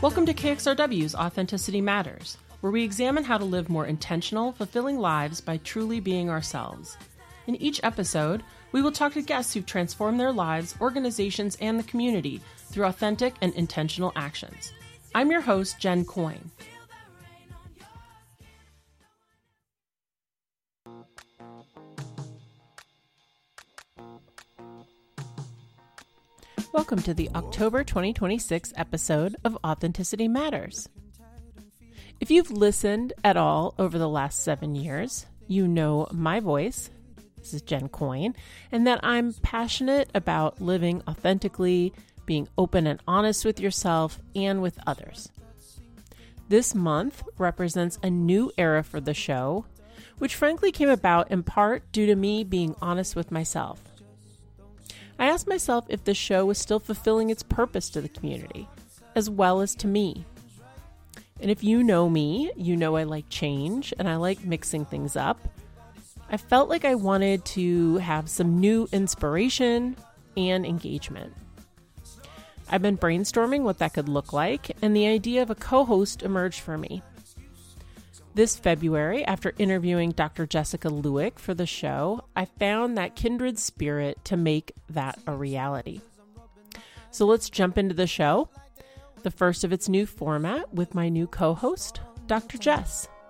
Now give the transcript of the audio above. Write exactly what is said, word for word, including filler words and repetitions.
Welcome to K X R W's Authenticity Matters, where we examine how to live more intentional, fulfilling lives by truly being ourselves. In each episode, we will talk to guests who've transformed their lives, organizations, and the community through authentic and intentional actions. I'm your host, Jen Coyne. Welcome to the October twenty twenty-six episode of Authenticity Matters. If you've listened at all over the last seven years, you know my voice. This is Jen Coyne, and that I'm passionate about living authentically, being open and honest with yourself and with others. This month represents a new era for the show, which frankly came about in part due to me being honest with myself. I asked myself if the show was still fulfilling its purpose to the community, as well as to me. And if you know me, you know I like change and I like mixing things up. I felt like I wanted to have some new inspiration and engagement. I've been brainstorming what that could look like, and the idea of a co-host emerged for me. This February, after interviewing Doctor Jessica Lewick for the show, I found that kindred spirit to make that a reality. So let's jump into the show, the first of its new format with my new co-host, Doctor Jess.